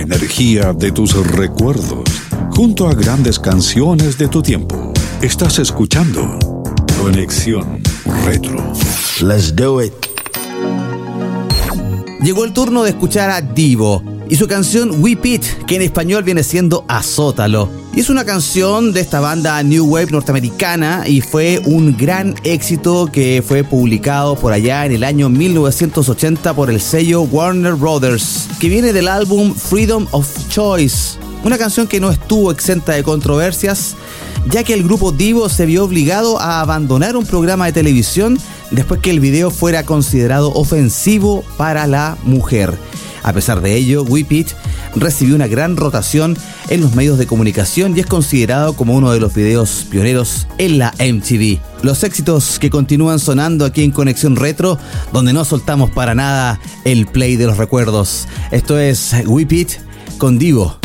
energía de tus recuerdos, junto a grandes canciones de tu tiempo. Estás escuchando Conexión Retro. Let's do it. Llegó el turno de escuchar a Divo y su canción Whip It, que en español viene siendo Azótalo. Y es una canción de esta banda New Wave norteamericana y fue un gran éxito que fue publicado por allá en el año 1980 por el sello Warner Brothers, que viene del álbum Freedom of Choice. Una canción que no estuvo exenta de controversias, ya que el grupo Divo se vio obligado a abandonar un programa de televisión después que el video fuera considerado ofensivo para la mujer. A pesar de ello, Whip It recibió una gran rotación en los medios de comunicación y es considerado como uno de los videos pioneros en la MTV. Los éxitos que continúan sonando aquí en Conexión Retro, donde no soltamos para nada el play de los recuerdos. Esto es Whip It con Divo.